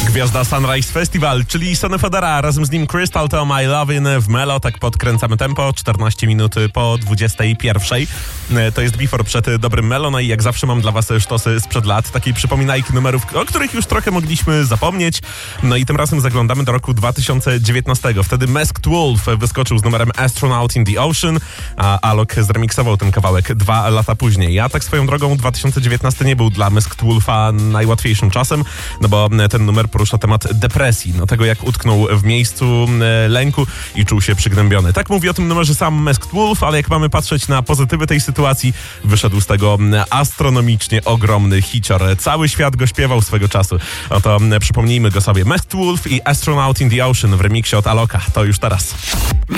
Gwiazda Sunrise Festival, czyli Sonny Fodera, razem z nim Crystal to My Lovin' w Melo. Tak podkręcamy tempo, 14 minut po 21. To jest before przed dobrym Melo, no i jak zawsze mam dla was sztosy sprzed lat, takiej przypominajki numerów, o których już trochę mogliśmy zapomnieć. No i tym razem zaglądamy do roku 2019. Wtedy Masked Wolf wyskoczył z numerem Astronaut in the Ocean, a Alok zremiksował ten kawałek 2 lata później. Ja tak swoją drogą 2019 nie był dla Masked Wolfa najłatwiejszym czasem, no bo ten numer porusza temat depresji, no tego jak utknął w miejscu lęku i czuł się przygnębiony. Tak mówi o tym numerze sam Masked Wolf, ale jak mamy patrzeć na pozytywy tej sytuacji, wyszedł z tego astronomicznie ogromny hicior. Cały świat go śpiewał swego czasu. Oto przypomnijmy go sobie. Masked Wolf i Astronaut in the Ocean w remiksie od Aloka. To już teraz.